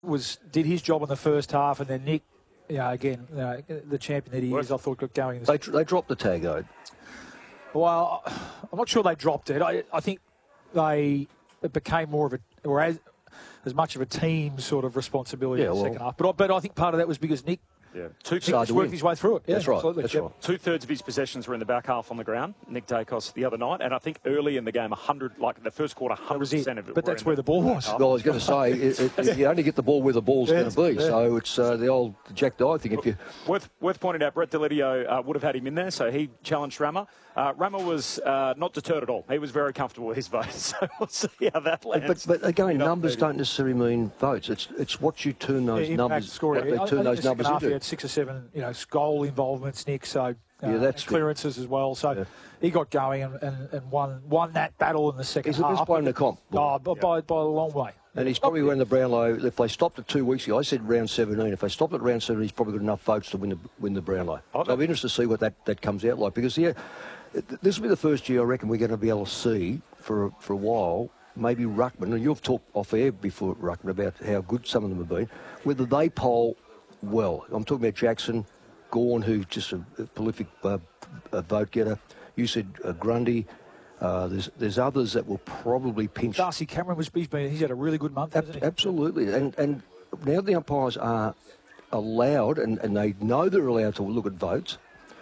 did his job in the first half, and then Nick, again, the champion that he is, I thought got going. They dropped the tag, though. Well, I'm not sure they dropped it. I think it became more of as much of a team sort of responsibility in the second half. But I think part of that was because Nick worked his way through it. Yeah, that's right. Absolutely. That's right. 2/3 of his possessions were in the back half on the ground, Nick Dacos the other night, and I think early in the game, 100, like the first quarter, 100% of it. But that's where the ball was. Well, I was going to say, you only get the ball where the ball's going to be. Yeah. So it's the old Jack Dye thing. If you worth pointing out, Brett Delidio would have had him in there, so he challenged Rama. Rama was not deterred at all. He was very comfortable with his vote, so we'll see how that lands. But again, numbers don't necessarily mean votes. It's what you turn those numbers. What they turn those numbers into. He had 6 or 7, goal involvements, Nick. So that's clearances as well. So he got going and won that battle in the second half. He's the best player in the comp. By a long way. And he's probably won the Brownlow. If they stopped it 2 weeks ago, I said round 17. If they stopped at round 17, he's probably got enough votes to win the Brownlow. So I'll be interested to see what that comes out like, because this will be the first year I reckon we're going to be able to see for a while. Maybe Ruckman, and you've talked off air before, Ruckman, about how good some of them have been, whether they poll well. I'm talking about Jackson, Gawn, who's just a prolific vote getter. You said Grundy. There's others that will probably pinch. Darcy Cameron he's had a really good month, hasn't he? Absolutely, and now the umpires are allowed, and they know they're allowed to look at votes.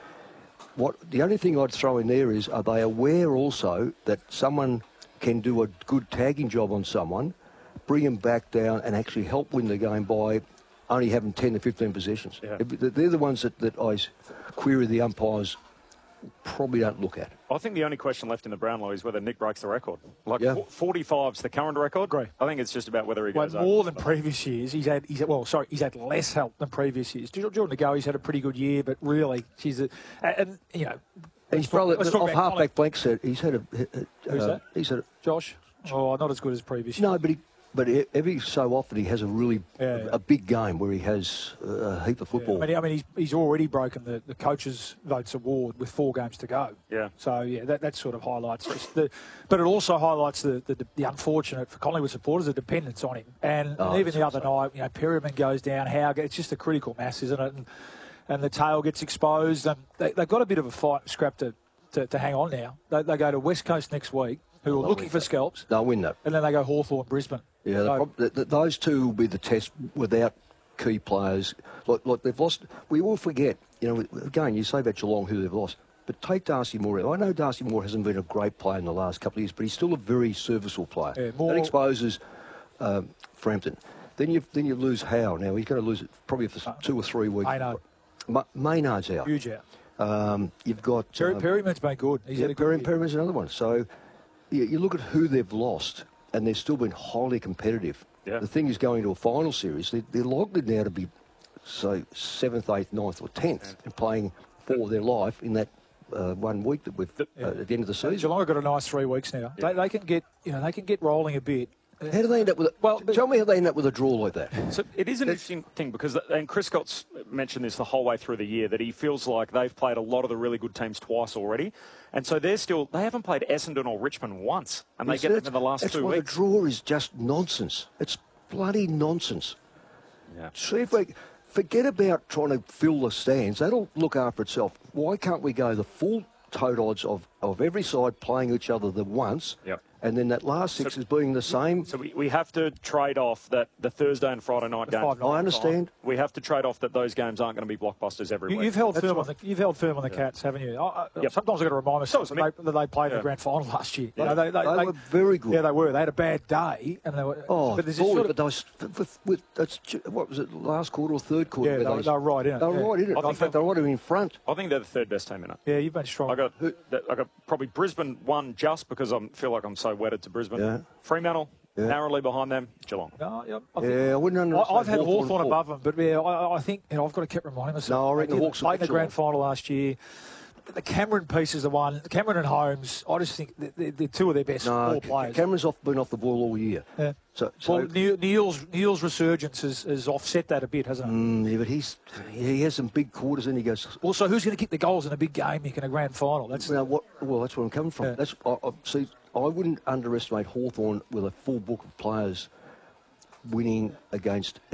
The only thing I'd throw in there is, are they aware also that someone can do a good tagging job on someone, bring them back down, and actually help win the game by only having 10 to 15 possessions? Yeah. They're the ones that I query the umpires probably don't look at. I think the only question left in the Brownlow is whether Nick breaks the record. 45's the current record. Great. I think it's just about whether he goes over. More than previous years. He's had less help than previous years. Jordan De Goey's had a pretty good year, but really, His brother, off halfback blank, said he's had Who's that? He's had Josh. Oh, not as good as previous years. No, but every so often he has a big game where he has a heap of football. I mean, he's already broken the Coaches' Votes Award with 4 games to go. Yeah. So that sort of highlights but it also highlights the unfortunate for Collingwood supporters, the dependence on him. And even the other night, Perryman goes down. It's just a critical mass, isn't it? And the tail gets exposed, and they've got a bit of a fight scrap to hang on now. They go to West Coast next week, who are looking for scalps. They'll win that. And then they go Hawthorn, Brisbane. Yeah, those two will be the test without key players. Like they've lost. We all forget, again, you say about Geelong who they've lost, but take Darcy Moore. I know Darcy Moore hasn't been a great player in the last couple of years, but he's still a very serviceable player. Yeah, that exposes Frampton. Then you lose Howe. Now he's going to lose it probably for 2 or 3 weeks. Maynard's out. Huge out. You've got Perryman's been good. Perryman's another one. So you look at who they've lost, and they've still been highly competitive. Yeah. The thing is, going to a final series, they're likely now to be, 7th, 8th, 9th, or 10th, and playing for their life in that 1 week that we've at the end of the season. Geelong have got a nice 3 weeks now. Yeah. They can get rolling a bit. How do they end up with tell me how they end up with a draw like that. So it is an interesting thing because, and Chris Scott's mentioned this the whole way through the year, that he feels like they've played a lot of the really good teams twice already. And so they haven't played Essendon or Richmond once, and they get them in the last 2 weeks. The draw is just nonsense. It's bloody nonsense. Yeah. See if forget about trying to fill the stands. That'll look after itself. Why can't we go the full total odds of every side playing each other the once? Yep. And then that last 6 is being the same. So we have to trade off that the Thursday and Friday night games. I understand. We have to trade off that those games aren't going to be blockbusters every week. You've held firm on the Cats, haven't you? Yep. Sometimes I've got to remind myself that they played the grand final last year. Yeah. They were very good. Yeah, they were. They had a bad day, and they were. What was it? Last quarter or third quarter? Yeah, they were right in it. They were right in it. I think they were right in front. I think they're the third best team in it. Yeah, you've been strong. I got probably Brisbane won just because I feel like I'm so wedded to Brisbane. Yeah. Fremantle, narrowly behind them, Geelong. I wouldn't understand. I've had Hawthorn above them, but I think I've got to keep reminding myself. No, I reckon the Hawks played in the grand final last year. The Cameron piece is the one. Cameron and Holmes, I just think they're 2 of their best 4 players. Cameron's been off the ball all year. Yeah. So Neil's resurgence has offset that a bit, hasn't it? Yeah, but he has some big quarters, and he goes. Also, who's going to kick the goals in a big game in a grand final? That's that's where I'm coming from. Yeah. I wouldn't underestimate Hawthorn with a full book of players winning against